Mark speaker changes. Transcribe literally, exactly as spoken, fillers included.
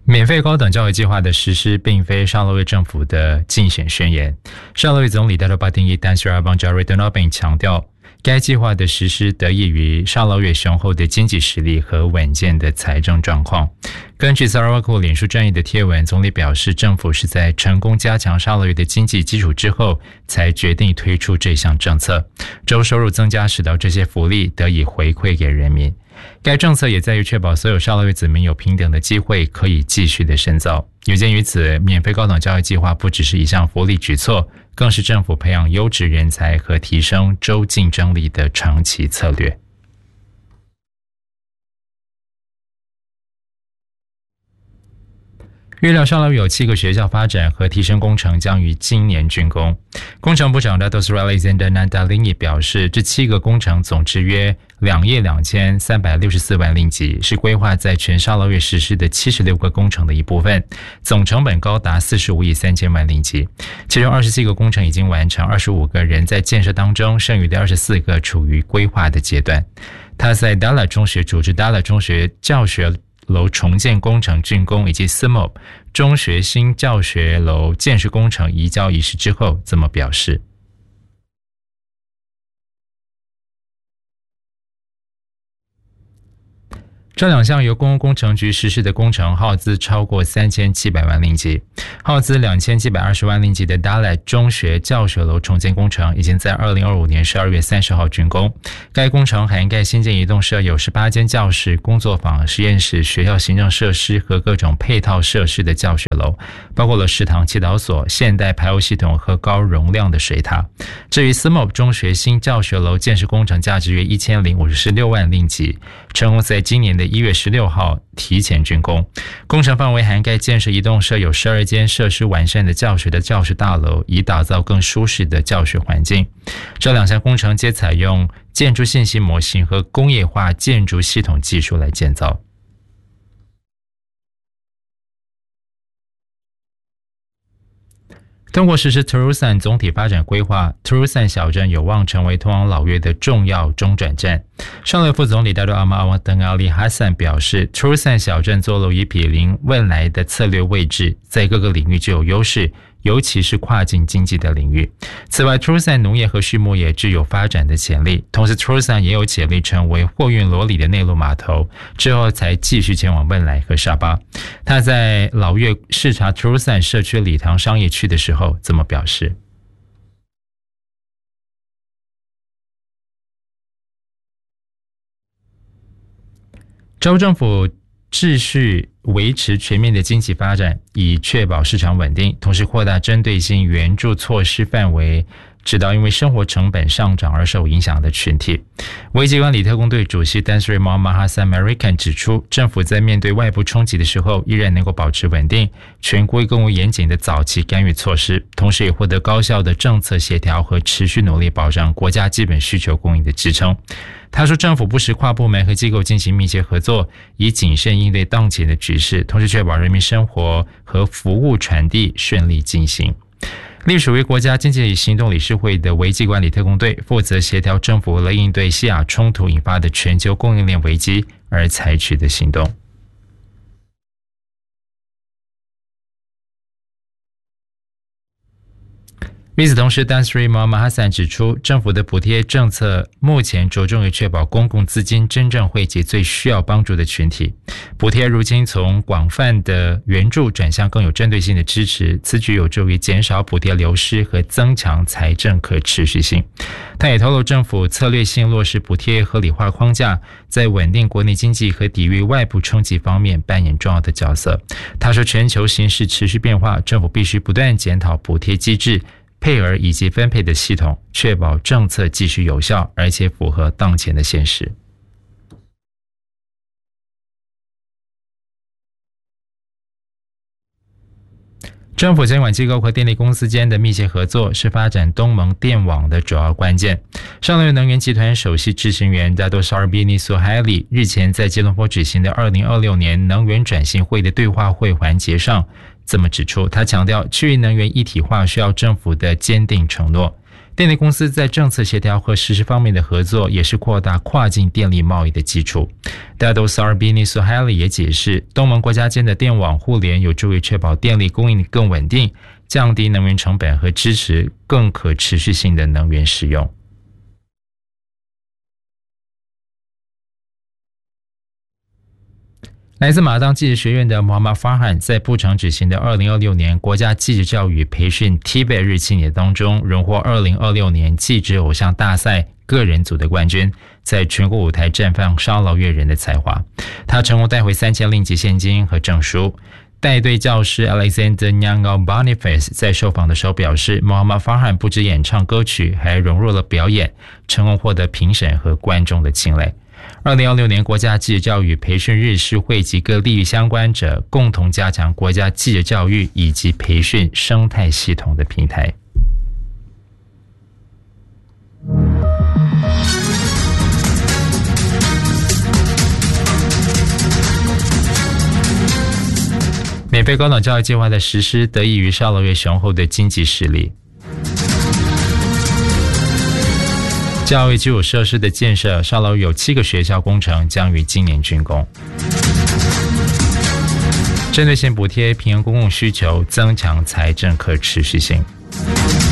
Speaker 1: 免费高等教育计划的实施并非沙劳越政府的竞选宣言。沙劳越总理戴罗巴丁伊丹斯拉邦加瑞德诺宾强调，该计划的实施得益于沙劳越雄厚的经济实力和稳健的财政状况。根据萨拉瓦库脸书专页的贴文，总理表示，政府是在成功加强沙劳越的经济基础之后，才决定推出这项政策。州收入增加使得这些福利得以回馈给人民。该政策也在于确保所有沙劳越子民有平等的机会，可以继续的深造。有鉴于此，免费高等教育计划不只是一项福利举措，更是政府培养优质人才和提升州竞争力的长期策略。预料沙劳越有七个学校发展和提升工程将于今年竣工。工程部长 Dato Sri Alexander Nandalini 表示，这七个工程总值约两亿两千三百六十四万令吉，是规划在全沙劳越实施的七十六个工程的一部分，总成本高达四十五亿三千万令吉。其中二十七个工程已经完成，二十五个人在建设当中，剩余的二十四个处于规划的阶段。他在 Dala 中学主持 Dala 中学教学楼重建工程竣工以及 S M O P 中学新教学楼建设工程移交仪式之后，这么表示。这两项由公共工程局实施的工程耗资超过三千七百万令吉，耗资两千七百二十万令吉的 Dala 中学教学楼重建工程已经在二零二五年十二月三十号竣工。该工程涵盖新建移动设有十八间教室、工作坊、实验室、学校行政设施和各种配套设施的教学楼，包括了食堂、祈祷所、现代排污系统和高容量的水塔。至于 S M O P 中学新教学楼建设工程价值约一千零五十六万令吉，成功在今年的一月十六号提前竣工。工程范围涵盖建设一栋设有十二间设施完善的教学的教室大楼，以打造更舒适的教学环境。这两项工程皆采用建筑信息模型和工业化建筑系统技术来建造。通过实施 Terusan 总体发展规划， Terusan 小镇有望成为通往老越的重要中转站。沙劳越副总理 Dato Ahmad Awang Teng Ali Hassan 表示， Terusan 小镇坐落于毗邻汶莱的策略位置，在各个领域具有优势，尤其是跨境经济的领域。此外， Terusan 农业和畜牧业具有发展的潜力，同时 Terusan 也有潜力成为货运罗里的内陆码头，之后才继续前往汶莱和沙巴。他在老越视察 Terusan 社区礼堂商业区的时候这么表示。州政府秩序维持全面的经济发展，以确保市场稳定，同时扩大针对性援助措施范围，指导因为生活成本上涨而受影响的群体。危机管理特工队主席 Tan Sri Muhammad Hassan Merican 指出，政府在面对外部冲击的时候，依然能够保持稳定，全国更为严谨的早期干预措施，同时也获得高效的政策协调和持续努力保障国家基本需求供应的支撑。他说，政府不时跨部门和机构进行密切合作，以谨慎应对当前的局势，同时确保人民生活和服务传递顺利进行。隶属于国家经济行动理事会的危机管理特工队负责协调政府为了应对西亚冲突引发的全球供应链危机而采取的行动。与此同时， Tan Sri Muhammad Hassan 指出，政府的补贴政策目前着重于确保公共资金真正惠及最需要帮助的群体。补贴如今从广泛的援助转向更有针对性的支持，此举有助于减少补贴流失和增强财政可持续性。他也透露，政府策略性落实补贴合理化框架，在稳定国内经济和抵御外部冲击方面扮演重要的角色。他说，全球形势持续变化，政府必须不断检讨补贴机制、配额以及分配的系统，确保政策继续有效，而且符合当前的现实。政府监管机构和电力公司间的密切合作是发展东盟电网的主要关键。沙劳越能源集团首席执行员 Dato Sarbini Suhaili 日前在吉隆坡举行的二零二六年能源转型会的对话会环节上这么指出，他强调区域能源一体化需要政府的坚定承诺。 电力公司在政策协调和实施方面的合作，也是扩大跨境电力贸易的基础。Dado Sarbini Suhaili 也解释，东盟国家间的电网互联有助于确保电力供应更稳定，降低能源成本和支持更可持续性的能源使用。来自马当记者学院的 Muhammad Farhan 在布城举行的二零二六年国家记者教育培训 Tibet 日庆典当中，荣获二零二六年记者偶像大赛个人组的冠军，在全国舞台绽放沙劳越人的才华。他成功带回三千令吉现金和证书。带队教师 Alexander Nyango Boniface 在受访的时候表示， Muhammad Farhan 不止演唱歌曲，还融入了表演，成功获得评审和观众的青睐。二零二六年国家记者教育培训日是汇集各利益相关者，共同加强国家记者教育以及培训生态系统的平台。免费高等教育计划的实施得益于沙劳越雄厚的经济实力。教育基础设施的建设，沙劳越有七个学校工程将于今年竣工。针对性补贴平衡公共需求，增强财政可持续性。